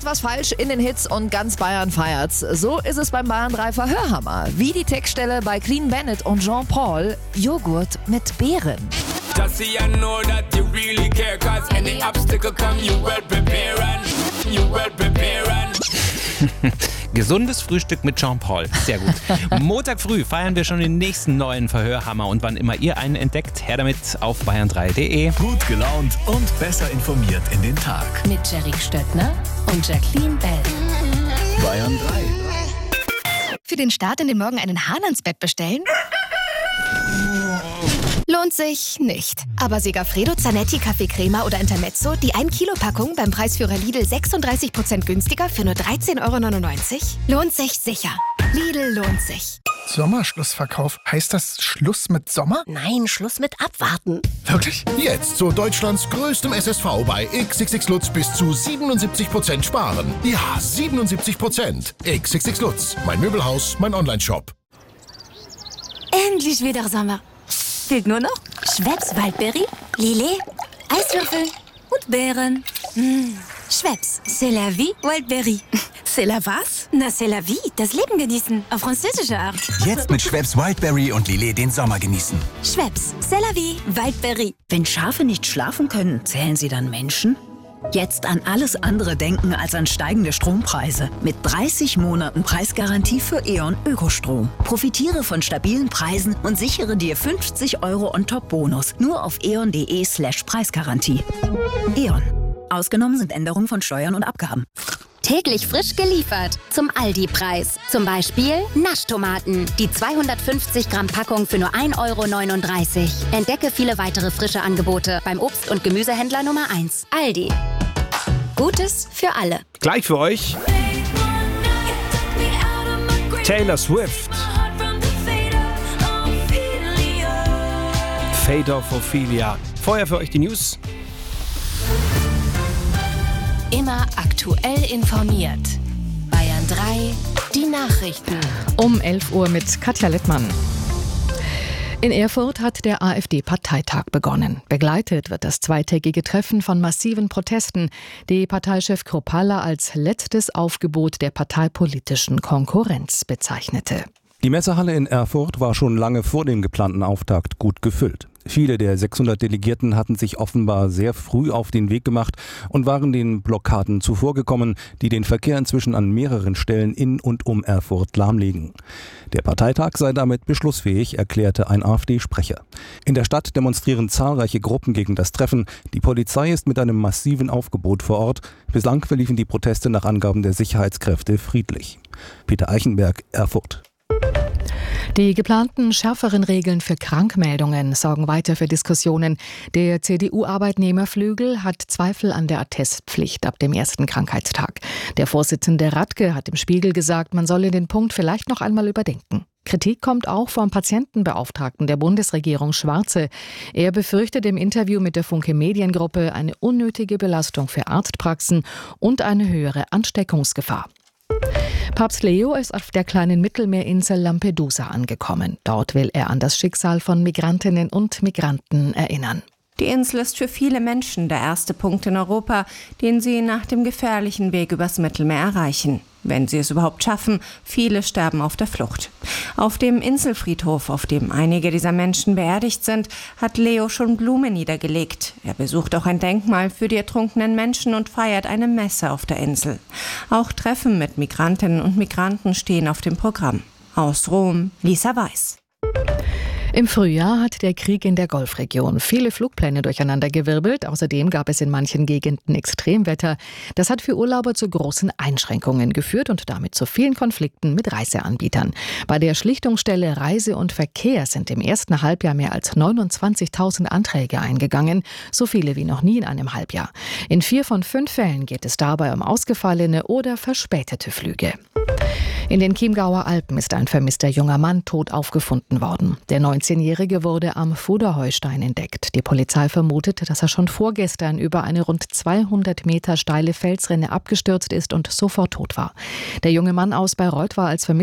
Niemand was falsch in den Hits und ganz Bayern feiert's. So ist es beim Bayern 3 Verhörhammer. Wie die Textstelle bei Clean Bennett und Jean Paul, Joghurt mit Beeren. Just see I know that you really care, cause any obstacle come, you well prepared. You well prepared. Gesundes Frühstück mit Jean-Paul. Sehr gut. Montag früh feiern wir schon den nächsten neuen Verhörhammer. Und wann immer ihr einen entdeckt, her damit auf bayern3.de. Gut gelaunt und besser informiert in den Tag. Mit Jerry Stöttner und Jacqueline Bell. Bayern 3. Für den Start in den Morgen einen Hahn ans Bett bestellen? Lohnt sich nicht. Aber Segafredo, Zanetti, Kaffee Crema oder Intermezzo, die 1-Kilo-Packung beim Preisführer Lidl 36% günstiger für nur 13,99 €? Lohnt sich sicher. Lidl lohnt sich. Sommerschlussverkauf. Heißt das Schluss mit Sommer? Nein, Schluss mit Abwarten. Wirklich? Jetzt zu Deutschlands größtem SSV bei XXX Lutz bis zu 77% sparen. Ja, 77%. XXX Lutz. Mein Möbelhaus, mein Onlineshop. Endlich wieder Sommer. Fehlt nur noch Schweppes Waldberry, Lillet, Eiswürfel und Beeren. Schweppes, c'est la vie, Waldberry. C'est la was? Na, c'est la vie, das Leben genießen, auf französische Art. Jetzt mit Schweppes Wildberry und Lillet den Sommer genießen. Schweppes, c'est la vie, Waldberry. Wenn Schafe nicht schlafen können, zählen sie dann Menschen? Jetzt an alles andere denken als an steigende Strompreise. Mit 30 Monaten Preisgarantie für E.ON Ökostrom. Profitiere von stabilen Preisen und sichere dir 50 € on-top-Bonus. Nur auf eon.de/Preisgarantie. E.ON. Ausgenommen sind Änderungen von Steuern und Abgaben. Täglich frisch geliefert zum Aldi-Preis. Zum Beispiel Naschtomaten. Die 250 Gramm Packung für nur 1,39 €. Entdecke viele weitere frische Angebote beim Obst- und Gemüsehändler Nummer 1. Aldi. Gutes für alle. Gleich für euch Taylor Swift. Fate of Ophelia. Vorher für euch die News. Immer aktuell informiert. Bayern 3, die Nachrichten. Um 11 Uhr mit Katja Lettmann. In Erfurt hat der AfD-Parteitag begonnen. Begleitet wird das zweitägige Treffen von massiven Protesten, die Parteichef Kruppalla als letztes Aufgebot der parteipolitischen Konkurrenz bezeichnete. Die Messehalle in Erfurt war schon lange vor dem geplanten Auftakt gut gefüllt. Viele der 600 Delegierten hatten sich offenbar sehr früh auf den Weg gemacht und waren den Blockaden zuvorgekommen, die den Verkehr inzwischen an mehreren Stellen in und um Erfurt lahmlegen. Der Parteitag sei damit beschlussfähig, erklärte ein AfD-Sprecher. In der Stadt demonstrieren zahlreiche Gruppen gegen das Treffen. Die Polizei ist mit einem massiven Aufgebot vor Ort. Bislang verliefen die Proteste nach Angaben der Sicherheitskräfte friedlich. Peter Eichenberg, Erfurt. Die geplanten schärferen Regeln für Krankmeldungen sorgen weiter für Diskussionen. Der CDU-Arbeitnehmerflügel hat Zweifel an der Attestpflicht ab dem ersten Krankheitstag. Der Vorsitzende Radke hat im Spiegel gesagt, man solle den Punkt vielleicht noch einmal überdenken. Kritik kommt auch vom Patientenbeauftragten der Bundesregierung Schwarze. Er befürchtet im Interview mit der Funke Mediengruppe eine unnötige Belastung für Arztpraxen und eine höhere Ansteckungsgefahr. Papst Leo ist auf der kleinen Mittelmeerinsel Lampedusa angekommen. Dort will er an das Schicksal von Migrantinnen und Migranten erinnern. Die Insel ist für viele Menschen der erste Punkt in Europa, den sie nach dem gefährlichen Weg übers Mittelmeer erreichen. Wenn sie es überhaupt schaffen, viele sterben auf der Flucht. Auf dem Inselfriedhof, auf dem einige dieser Menschen beerdigt sind, hat Leo schon Blumen niedergelegt. Er besucht auch ein Denkmal für die ertrunkenen Menschen und feiert eine Messe auf der Insel. Auch Treffen mit Migrantinnen und Migranten stehen auf dem Programm. Aus Rom, Lisa Weiß. Im Frühjahr hat der Krieg in der Golfregion viele Flugpläne durcheinandergewirbelt. Außerdem gab es in manchen Gegenden Extremwetter. Das hat für Urlauber zu großen Einschränkungen geführt und damit zu vielen Konflikten mit Reiseanbietern. Bei der Schlichtungsstelle Reise und Verkehr sind im ersten Halbjahr mehr als 29.000 Anträge eingegangen, so viele wie noch nie in einem Halbjahr. In 4 von 5 Fällen geht es dabei um ausgefallene oder verspätete Flüge. In den Chiemgauer Alpen ist ein vermisster junger Mann tot aufgefunden worden. Der 19-Jährige wurde am Fuderheustein entdeckt. Die Polizei vermutet, dass er schon vorgestern über eine rund 200 Meter steile Felsrinne abgestürzt ist und sofort tot war. Der junge Mann aus Bayreuth war als vermisst